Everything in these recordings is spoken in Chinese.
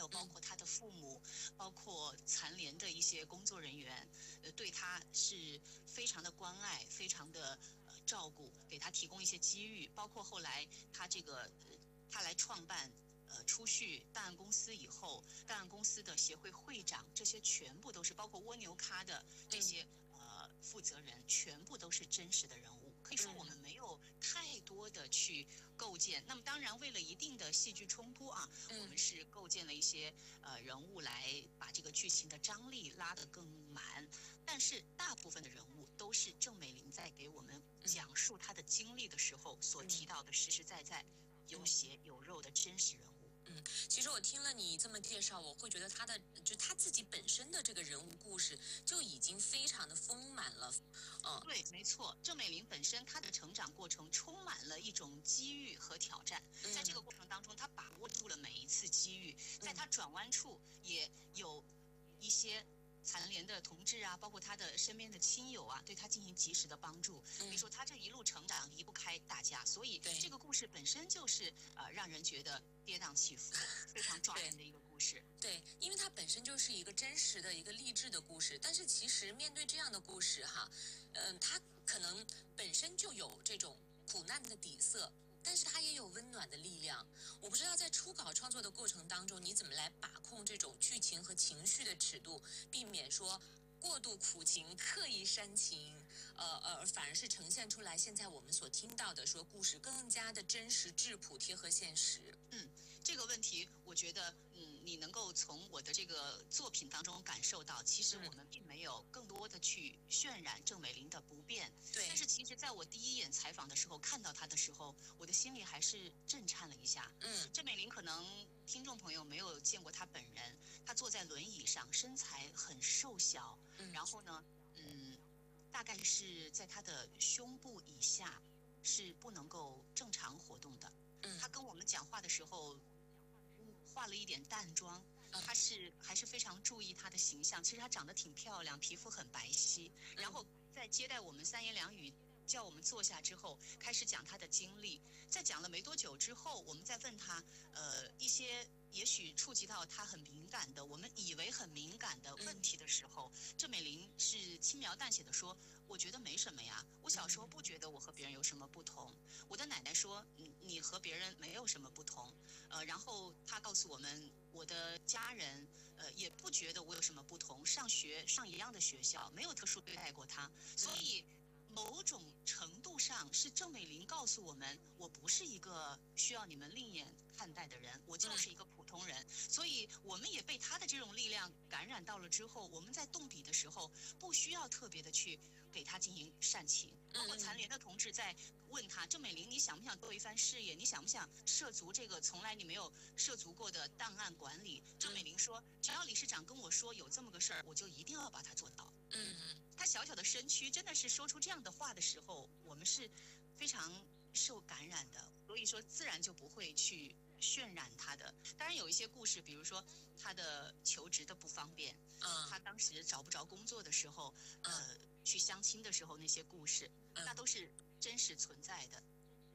有包括他的父母，包括残联的一些工作人员，对他是非常的关爱，非常的照顾，给他提供一些机遇，包括后来他这个他来创办。出去档案公司以后，档案公司的协会会长，这些全部都是包括蜗牛咖的这些负责人，全部都是真实的人物。可以说我们没有太多的去构建。那么当然，为了一定的戏剧冲突啊，我们是构建了一些人物来把这个剧情的张力拉得更满。但是大部分的人物都是郑美玲在给我们讲述她的经历的时候所提到的实实在在、有血有肉的真实人物。 其实我听了你这么介绍，我会觉得他自己本身的这个人物故事就已经非常的丰满了。 对，没错，郑美玲本身她的成长过程充满了一种机遇和挑战，在这个过程当中，她把握住了每一次机遇，在她转弯处也有一些残联的同志啊，包括他的身边的亲友啊，对他进行及时的帮助。比如说他这一路成长离不开大家，所以这个故事本身就是让人觉得跌宕起伏，非常抓人的一个故事。 对，因为它本身就是一个真实的一个励志的故事，但是其实面对这样的故事哈，它可能本身就有这种苦难的底色。但是它也有温暖的力量。我不知道在初稿创作的过程当中，你怎么来把控这种剧情和情绪的尺度，避免说过度苦情、刻意煽情，反而是呈现出来现在我们所听到的说故事更加的真实、质朴、贴合现实。 这个问题，我觉得，你能够从我的这个作品当中感受到，其实我们并没有更多的去渲染郑美玲的不便。 对。 但是其实在我第一眼采访的时候，看到她的时候，我的心里还是震颤了一下。郑美玲可能听众朋友没有见过她本人，她坐在轮椅上，身材很瘦小，然后呢，大概是在她的胸部以下是不能够正常活动的。她跟我们讲话的时候。化了一点淡妆，她还是非常注意她的形象。其实她长得挺漂亮，皮肤很白皙。然后在接待我们三言两语，叫我们坐下之后，开始讲她的经历。在讲了没多久之后，我们再问她，一些也许触及到她很敏感的，我们以为很敏感的问题的时候，郑美玲是轻描淡写的说：“我觉得没什么呀，我小时候不觉得我和别人有什么不同。我的奶奶说，你和别人没有什么不同。然后她告诉我们，我的家人也不觉得我有什么不同，上学上一样的学校，没有特殊对待过她，所以。”某种程度上是郑美玲告诉我们，我不是一个需要你们另眼看待的人，我就是一个普通人。所以我们也被她的这种力量感染到了之后，我们在动笔的时候不需要特别的去给她进行煽情。包括残联的同志在问她，郑美玲，你想不想做一番事业？你想不想涉足这个从来你没有涉足过的档案管理？郑美玲说，只要理事长跟我说有这么个事儿，我就一定要把它做到。他小小的身躯真的是说出这样的话的时候，我们是非常受感染的，所以说自然就不会去渲染他的。当然有一些故事，比如说他的求职的不方便，他当时找不着工作的时候，去相亲的时候那些故事，那都是真实存在的。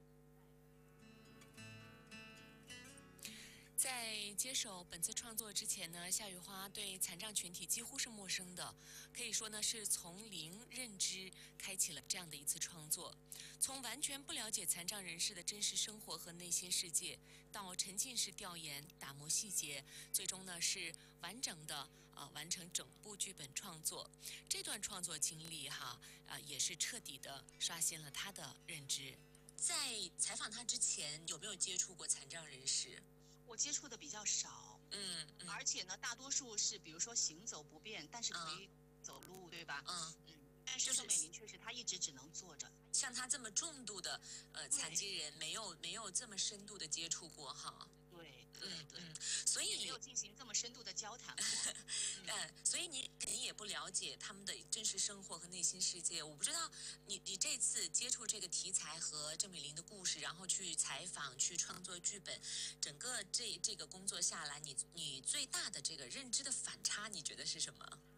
在接手本次创作之前呢，夏雨花对残障群体几乎是陌生的，可以说呢是从零认知开启了这样的一次创作。从完全不了解残障人士的真实生活和内心世界，到沉浸式调研、打磨细节，最终呢是完整的完成整部剧本创作。这段创作经历也是彻底的刷新了他的认知。在采访他之前，有没有接触过残障人士？ 我接触的比较少，而且呢，大多数是比如说行走不便，但是可以走路，对吧？但是郑美玲确实她一直只能坐着。 像她这么重度的残疾人，没有这么深度的接触过哈。 对， 所以没有进行这么深度的交谈过。 所以你肯定也不了解他们的真实生活和内心世界。我不知道你这次接触这个题材和郑美玲的故事，然后去采访、去创作剧本，整个这个工作下来，你最大的这个认知的反差，你觉得是什么？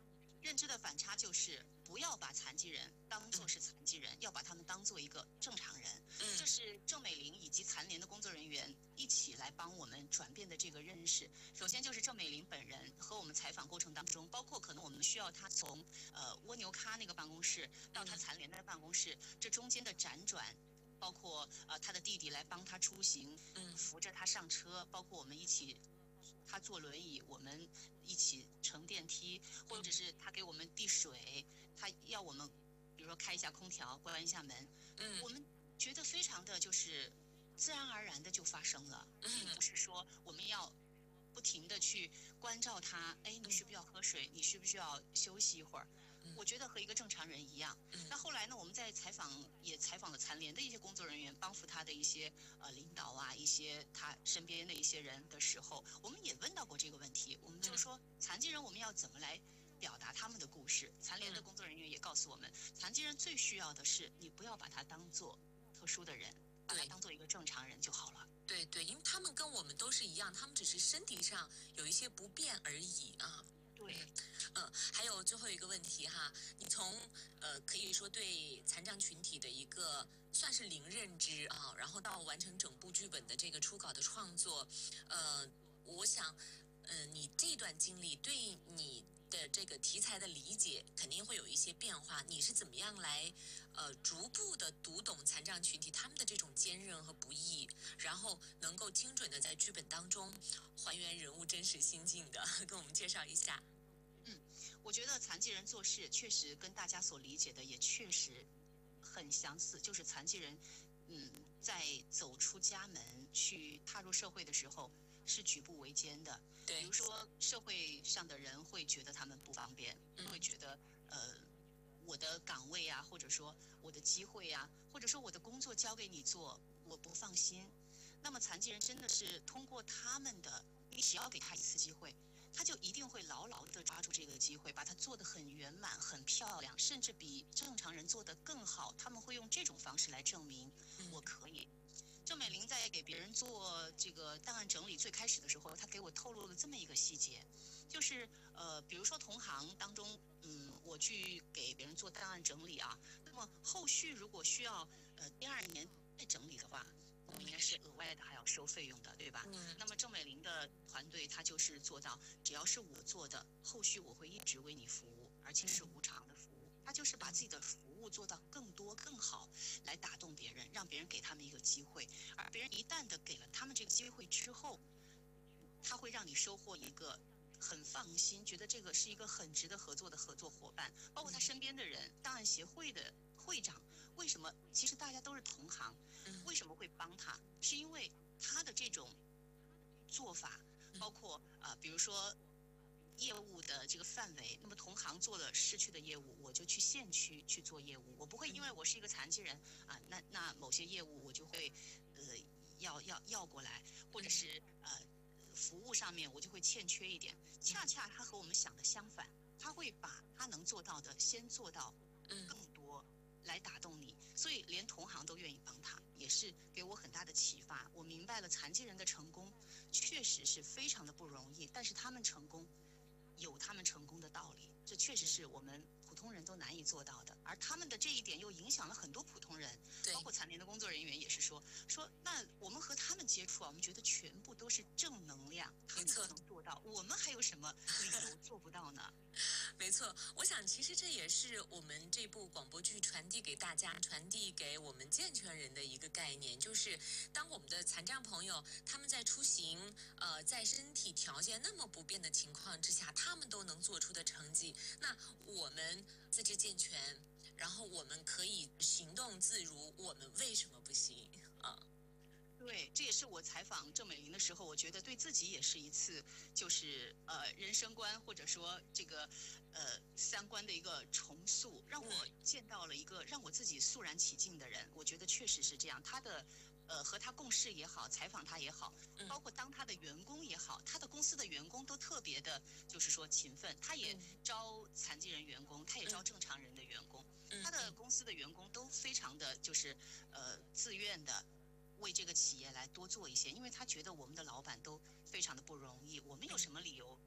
认知的反差就是不要把残疾人当作是残疾人，要把他们当做一个正常人。这是郑美玲以及残联的工作人员一起来帮我们转变的这个认识。首先就是郑美玲本人和我们采访过程当中，包括可能我们需要她从蜗牛咖那个办公室到她残联的办公室，这中间的辗转。包括他的弟弟来帮他出行，扶着他上车，包括我们一起，他坐轮椅，我们一起乘电梯，或者是他给我们递水，他要我们，比如说开一下空调，关一下门，我们觉得非常的就是自然而然的就发生了，并不是说我们要不停的去关照他，哎，你需不需要喝水？你需不需要休息一会儿？我觉得和一个正常人一样。那后来呢，我们在也采访了残联的一些工作人员，帮扶他的一些领导啊，一些他身边的一些人的时候，我们也问到过这个问题。我们就说，残疾人我们要怎么来表达他们的故事？残联的工作人员也告诉我们，残疾人最需要的是你不要把他当做特殊的人，把他当做一个正常人就好了。 对对，因为他们跟我们都是一样，他们只是身体上有一些不便而已啊。 对， 还有最后一个问题哈，你从可以说对残障群体的一个算是零认知啊，然后到完成整部剧本的这个初稿的创作，我想，你这段经历对你的这个题材的理解肯定会有一些变化，你是怎么样来逐步的读懂残障群体他们的这种坚韧和不易，然后能够精准的在剧本当中还原人物真实心境的，跟我们介绍一下。 我觉得残疾人做事确实跟大家所理解的也确实很相似，就是残疾人，在走出家门去踏入社会的时候是举步维艰的。 对， 比如说社会上的人会觉得他们不方便，会觉得我的岗位啊，或者说我的机会啊，或者说我的工作交给你做，我不放心。那么残疾人真的是通过他们的，你只要给他一次机会，他就一定会牢牢地抓住这个机会，把它做得很圆满、很漂亮，甚至比正常人做得更好。他们会用这种方式来证明我可以。郑美玲在给别人做这个档案整理最开始的时候，她给我透露了这么一个细节，就是比如说同行当中，我去给别人做档案整理啊，那么后续如果需要第二年再整理的话，我们应该是额外的还要收费用的，对吧？那么郑美玲的团队，她就是做到，只要是我做的，后续我会一直为你服务，而且是无偿的服务。她就是把自己的服务做到更多更好，来打动别人，让别人给他们一个机会。而别人一旦的给了他们这个机会之后，他会让你收获一个很放心，觉得这个是一个很值得合作的合作伙伴。包括他身边的人，档案协会的会长，为什么？其实大家都是同行，为什么会帮他？是因为他的这种做法，包括比如说业务的这个范围，那么同行做了市区的业务，我就去县区去做业务，我不会因为我是一个残疾人啊，那某些业务我就会要过来，或者是服务上面我就会欠缺一点。恰恰他和我们想的相反，他会把他能做到的先做到更多，来打动你，所以连同行都愿意帮他，也是给我很大的启发。我明白了残疾人的成功确实是非常的不容易，但是他们成功有他们成功的道理，这确实是我们普通人都难以做到的。而他们的这一点又影响了很多普通人，包括残联的工作人员也是说，那我们和他们接触啊，我们觉得全部都是正能量，他们都能做到，我们还有什么理由做不到呢？ 没错，我想其实这也是我们这部广播剧传递给大家、传递给我们健全人的一个概念，就是当我们的残障朋友他们在出行，在身体条件那么不便的情况之下，他们都能做出的成绩，那我们四肢健全，然后我们可以行动自如，我们为什么不行啊？ 对，这也是我采访郑美玲的时候，我觉得对自己也是一次，就是人生观或者说这个三观的一个重塑，让我见到了一个让我自己肃然起敬的人。我觉得确实是这样，他的和他共事也好，采访他也好，包括当他的员工也好，他的公司的员工都特别的，就是说勤奋，他也招残疾人员工，他也招正常人的员工，他的公司的员工都非常的就是自愿的。为这个企业来多做一些，因为他觉得我们的老板都非常的不容易，我们有什么理由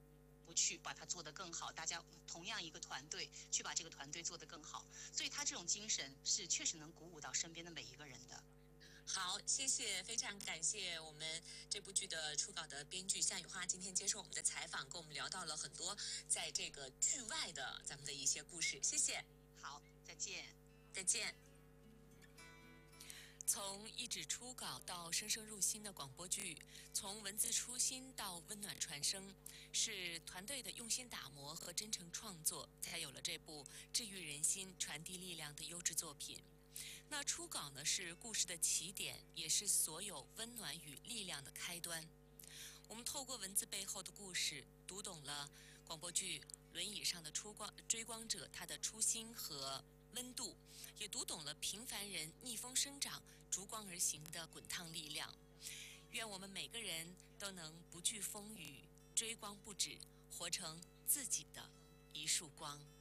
不去把它做得更好，大家同样一个团队去把这个团队做得更好。所以他这种精神是确实能鼓舞到身边的每一个人的。 好，谢谢，非常感谢我们这部剧的初稿的编剧夏雨花今天接受我们的采访，跟我们聊到了很多在这个剧外的咱们的一些故事，谢谢。 好，再见。 再见。从一纸初稿到声声入心的广播剧，从文字初心到温暖传声，是团队的用心打磨和真诚创作，才有了这部治愈人心、传递力量的优质作品。那初稿呢，是故事的起点，也是所有温暖与力量的开端。我们透过文字背后的故事，读懂了广播剧轮椅上的追光者他的初心和温度，也读懂了平凡人逆风生长、逐光而行的滚烫力量。愿我们每个人都能不惧风雨，追光不止，活成自己的一束光。